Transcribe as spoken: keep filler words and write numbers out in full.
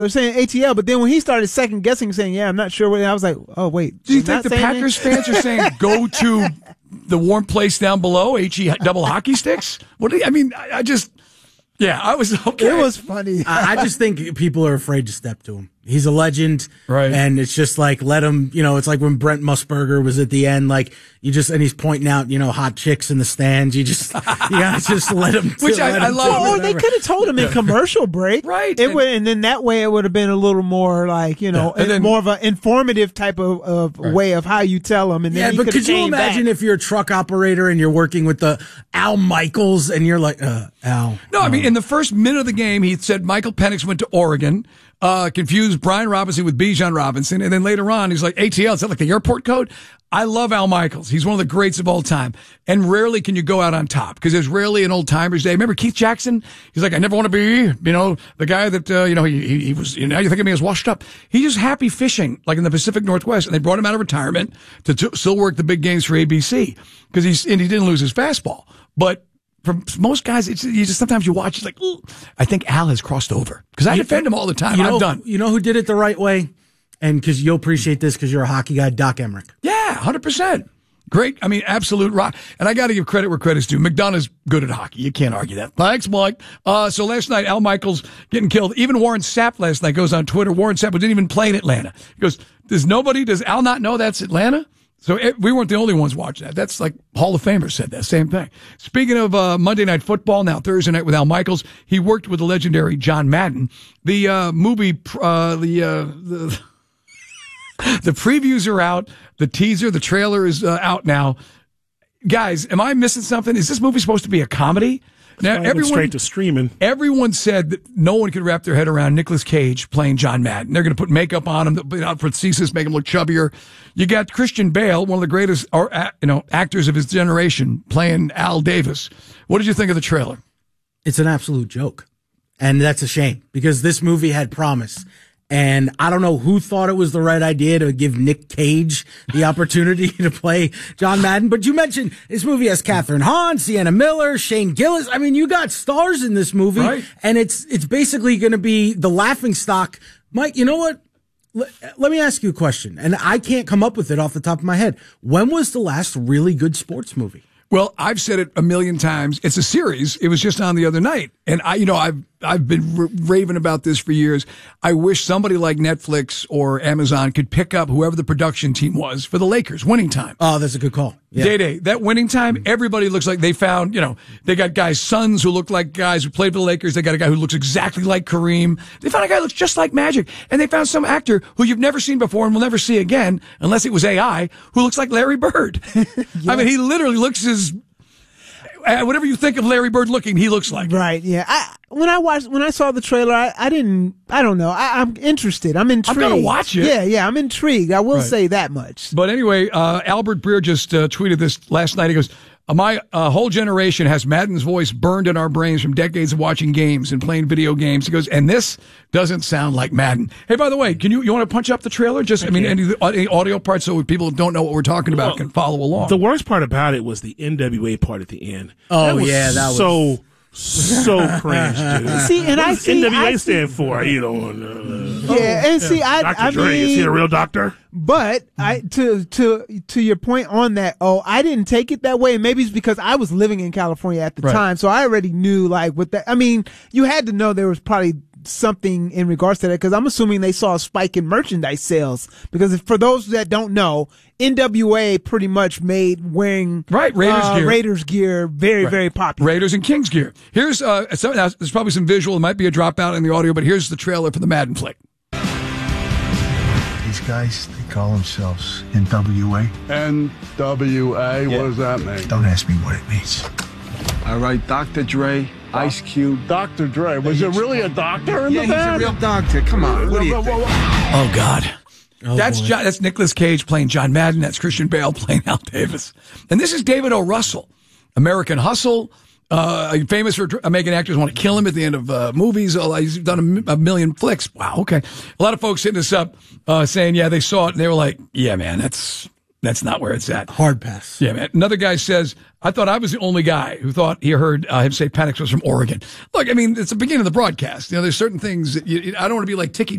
They're saying A T L, but then when he started second guessing, saying, "Yeah, I'm not sure what," I was like, "Oh wait." Do you think the Packers that? fans are saying go to the warm place down below, H E double hockey sticks? What do you, I mean? I, I just, yeah, I was okay. It was funny. I, I just think people are afraid to step to him. He's a legend, right? And it's just like let him. You know, it's like when Brent Musburger was at the end, like you just and he's pointing out, you know, hot chicks in the stands. You just you gotta just let him. Which I, let I him love. Or they could have told him in commercial break, right? It and, would, and then that way it would have been a little more like you know, yeah, then, more of an informative type of, of right. way of how you tell him. And then yeah, he but could you imagine back. if you're a truck operator and you're working with the Al Michaels and you're like, uh, Al? No, uh, I mean in the first minute of the game, he said Michael Penix went to Oregon. Uh, confused Brian Robinson with Bijan Robinson. And then later on, he's like, A T L, is that like the airport code? I love Al Michaels. He's one of the greats of all time. And rarely can you go out on top because there's rarely an old timer's day. Remember Keith Jackson? He's like, I never want to be, you know, the guy that, uh, you know, he, he, he was, you know, you think of me as washed up. He's just happy fishing, like in the Pacific Northwest. And they brought him out of retirement to t- still work the big games for A B C because he's, and he didn't lose his fastball. But for most guys, it's you just sometimes you watch, it's like, ooh, I think Al has crossed over because I defend him all the time. You know, I'm done. You know who did it the right way? And because you'll appreciate this because you're a hockey guy, Doc Emmerich. Yeah, one hundred percent. Great. I mean, absolute rock. And I got to give credit where credit's due. McDonough's good at hockey. You can't argue that. Thanks, Mike. Uh, so last night, Al Michaels getting killed. Even Warren Sapp last night goes on Twitter. Warren Sapp didn't even play in Atlanta. He goes, does nobody, does Al not know that's Atlanta? So it, we weren't the only ones watching that. That's like Hall of Famers said that same thing. Speaking of uh, Monday Night Football, now Thursday night with Al Michaels, he worked with the legendary John Madden. The uh, movie, uh, the, uh, the the previews are out. The teaser, the trailer is uh, out now. Guys, am I missing something? Is this movie supposed to be a comedy? Now, everyone, straight to streaming. Everyone said that no one could wrap their head around Nicolas Cage playing John Madden. They're going to put makeup on him, put out prosthesis, make him look chubbier. You got Christian Bale, one of the greatest or, you know, actors of his generation, playing Al Davis. What did you think of the trailer? It's an absolute joke. And that's a shame because this movie had promise. And I don't know who thought it was the right idea to give Nick Cage the opportunity to play John Madden. But you mentioned this movie has Catherine Hahn, Sienna Miller, Shane Gillis. I mean, you got stars in this movie. Right. And it's it's basically going to be the laughingstock. Mike, you know what? Let, let me ask you a question. And I can't come up with it off the top of my head. When was the last really good sports movie? Well, I've said it a million times. It's a series. It was just on the other night. And I, you know, I've, I've been r- raving about this for years. I wish somebody like Netflix or Amazon could pick up whoever the production team was for the Lakers. Winning Time. Oh, that's a good call. Yeah. Day Day. That Winning Time, everybody looks like they found, you know, they got guys' sons who look like guys who played for the Lakers. They got a guy who looks exactly like Kareem. They found a guy who looks just like Magic. And they found some actor who you've never seen before and will never see again, unless it was A I, who looks like Larry Bird. Yes. I mean, he literally looks as, whatever you think of Larry Bird looking, he looks like. Right, yeah. I, when I watched, when I saw the trailer, I, I didn't, I don't know. I, I'm interested. I'm intrigued. I'm going to watch it. Yeah, yeah, I'm intrigued. I will Right. say that much. But anyway, uh, Albert Breer just uh, tweeted this last night. He goes, my uh, whole generation has Madden's voice burned in our brains from decades of watching games and playing video games. He goes, and this doesn't sound like Madden. Hey, by the way, can you you want to punch up the trailer? Just, I, I mean, any, any audio parts so people who don't know what we're talking about well, can follow along. The worst part about it was the N W A part at the end. Oh, that was yeah, that was so. So cringe, dude. See, and I see N W A I stand see, for, you know. Uh, yeah, and see, I, Doctor I Dre, mean, is he a real doctor? But I to to to your point on that. Oh, I didn't take it that way. Maybe it's because I was living in California at the right. time, so I already knew like what that. I mean, you had to know there was probably something in regards to that because I'm assuming they saw a spike in merchandise sales because if, for those that don't know, N W A pretty much made wearing right Raiders uh, gear. Raiders gear very right. very popular. Raiders and Kings gear. Here's uh, some, now, there's probably some visual. It might be a dropout in the audio, but here's the trailer for the Madden flick. These guys, they call themselves N W A. N W A, yeah. What does that mean? Don't ask me what it means. All right, Doctor Dre, Ice Cube. Doctor Dre, was it really a doctor in yeah, the band? Yeah, he's a real doctor. Come on, what do you think? Oh, God. Oh, that's boy. John, that's Nicolas Cage playing John Madden. That's Christian Bale playing Al Davis. And this is David O. Russell, American Hustle. Uh, famous for making actors want to kill him at the end of uh, movies. He's done a, a million flicks. Wow, okay. A lot of folks hitting us up uh, saying, yeah, they saw it, and they were like, yeah, man, that's That's not where it's at. Hard pass. Yeah, man. Another guy says, I thought I was the only guy who thought he heard uh, him say Penix was from Oregon. Look, I mean, it's the beginning of the broadcast. You know, there's certain things that you, I don't want to be like Tiki